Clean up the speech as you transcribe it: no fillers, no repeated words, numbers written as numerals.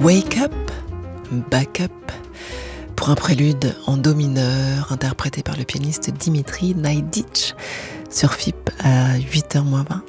Wake Up, Back Up, pour un prélude en do mineur interprété par le pianiste Dimitri Naiditch sur FIP à 8h-20.